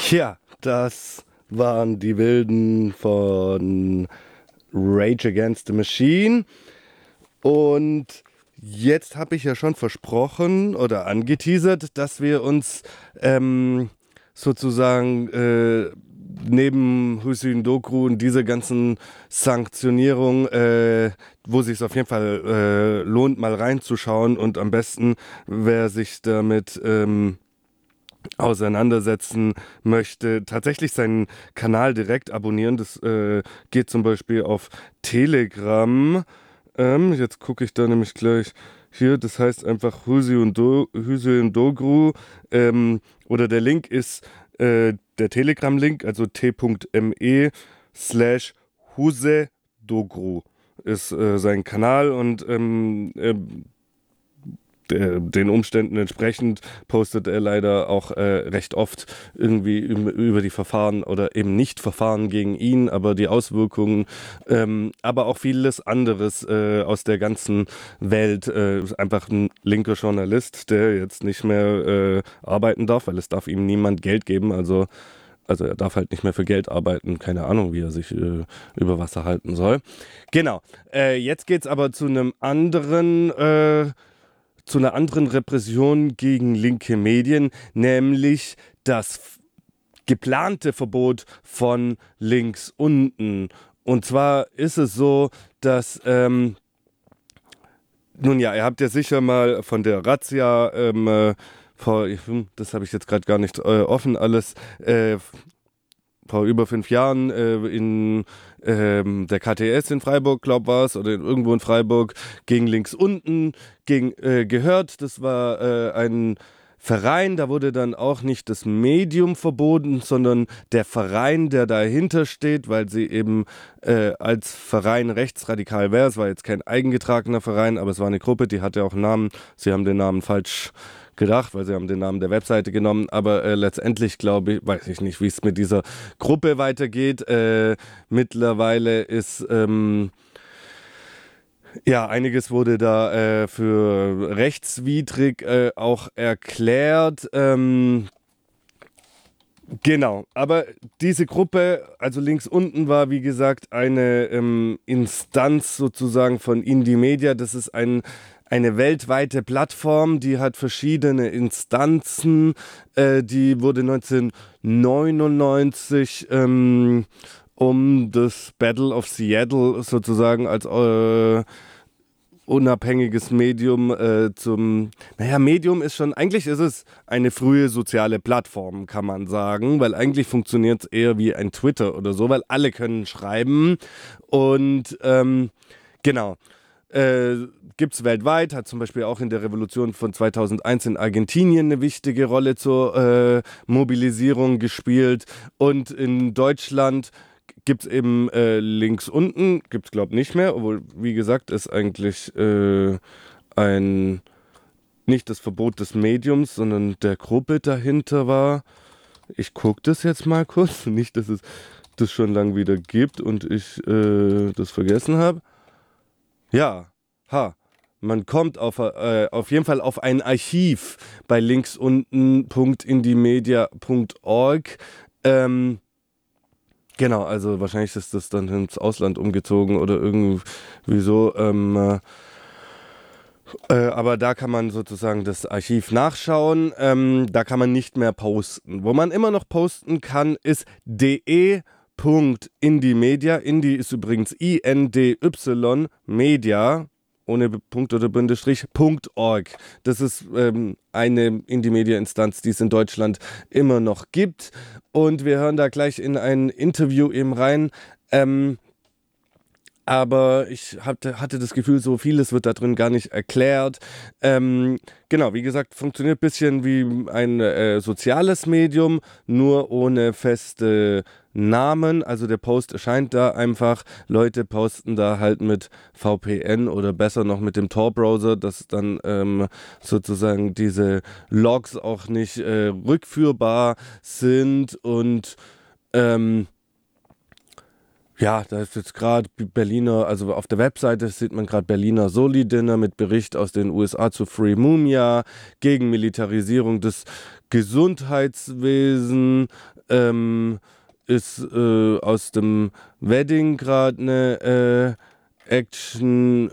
Ja, das waren die Wilden von Rage Against the Machine. Und jetzt habe ich ja schon versprochen oder angeteasert, dass wir uns sozusagen neben Hüseyin Dokru und diese ganzen Sanktionierungen, wo sich es auf jeden Fall lohnt, mal reinzuschauen und am besten, wer sich damit auseinandersetzen möchte, tatsächlich seinen Kanal direkt abonnieren. Das geht zum Beispiel auf Telegram. Jetzt gucke ich da nämlich gleich hier. Das heißt einfach Hüseyin Dokru. Oder der Link ist der Telegram-Link, also t.me/Huse Dogru ist sein Kanal und den Umständen entsprechend postet er leider auch recht oft irgendwie über die Verfahren oder eben nicht Verfahren gegen ihn, aber die Auswirkungen, aber auch vieles anderes aus der ganzen Welt. Ist einfach ein linker Journalist, der jetzt nicht mehr arbeiten darf, weil es darf ihm niemand Geld geben, also er darf halt nicht mehr für Geld arbeiten. Keine Ahnung, wie er sich über Wasser halten soll. Genau. Jetzt geht's aber zu einer anderen Repression gegen linke Medien, nämlich das geplante Verbot von links unten. Und zwar ist es so, dass, nun ja, ihr habt ja sicher mal von der Razzia, das habe ich jetzt gerade gar nicht offen alles, vor über 5 Jahren in der KTS in Freiburg, glaube war es, oder irgendwo in Freiburg, gegen links unten gehört. Das war ein Verein, da wurde dann auch nicht das Medium verboten, sondern der Verein, der dahinter steht, weil sie eben als Verein rechtsradikal wäre. Es war jetzt kein eigengetragener Verein, aber es war eine Gruppe, die hatte auch einen Namen. Sie haben den Namen falsch gedacht, weil sie haben den Namen der Webseite genommen, aber letztendlich glaube ich, weiß ich nicht, wie es mit dieser Gruppe weitergeht. Mittlerweile ist ja, einiges wurde da für rechtswidrig auch erklärt. Genau, aber diese Gruppe, also links unten war wie gesagt eine Instanz sozusagen von Indie Media. Das ist eine weltweite Plattform, die hat verschiedene Instanzen. Die wurde 1999 um das Battle of Seattle sozusagen als unabhängiges Medium Medium ist schon, eigentlich ist es eine frühe soziale Plattform, kann man sagen, weil eigentlich funktioniert es eher wie ein Twitter oder so, weil alle können schreiben und genau. Gibt es weltweit, hat zum Beispiel auch in der Revolution von 2001 in Argentinien eine wichtige Rolle zur Mobilisierung gespielt und in Deutschland gibt es eben links unten, gibt es glaube ich nicht mehr, obwohl wie gesagt ist eigentlich nicht das Verbot des Mediums, sondern der Gruppe dahinter war. Ich gucke das jetzt mal kurz, nicht, dass es das schon lang wieder gibt und ich das vergessen habe. Ja, man kommt auf jeden Fall auf ein Archiv bei linksunten.indiemedia.org. Genau, also wahrscheinlich ist das dann ins Ausland umgezogen oder irgendwie so. Aber da kann man sozusagen das Archiv nachschauen. Da kann man nicht mehr posten. Wo man immer noch posten kann, ist de.indiemedia. Indie ist übrigens INDY Media ohne Punkt oder Bindestrich, .org. Das ist eine Indie-Media-Instanz, die es in Deutschland immer noch gibt. Und wir hören da gleich in ein Interview eben rein. Aber ich hatte das Gefühl, so vieles wird da drin gar nicht erklärt. Genau, wie gesagt, funktioniert ein bisschen wie ein soziales Medium, nur ohne feste Namen. Also der Post erscheint da einfach. Leute posten da halt mit VPN oder besser noch mit dem Tor-Browser, dass dann sozusagen diese Logs auch nicht rückführbar sind und Ja, da ist jetzt gerade Berliner, also auf der Webseite sieht man gerade Berliner Soli-Dinner mit Bericht aus den USA zu Free Mumia, gegen Militarisierung des Gesundheitswesens, ist aus dem Wedding gerade eine Action,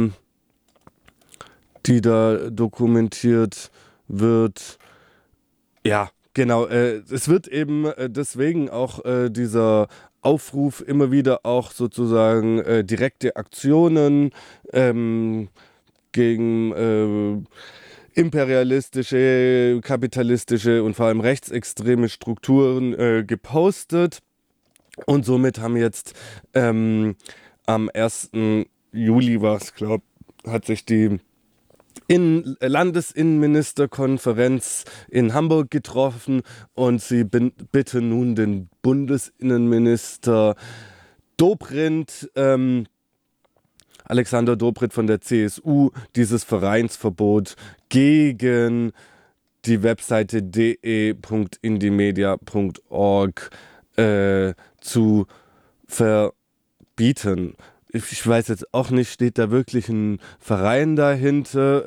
die da dokumentiert wird. Ja, genau. Es wird eben deswegen auch dieser Aufruf immer wieder auch sozusagen direkte Aktionen gegen imperialistische, kapitalistische und vor allem rechtsextreme Strukturen gepostet. Und somit haben jetzt am 1. Juli war es, glaube ich, hat sich die Landesinnenministerkonferenz in Hamburg getroffen und sie bitten nun den Bundesinnenminister Dobrindt, Alexander Dobrindt von der CSU, dieses Vereinsverbot gegen die Webseite de.indimedia.org zu verbieten. Ich weiß jetzt auch nicht, steht da wirklich ein Verein dahinter?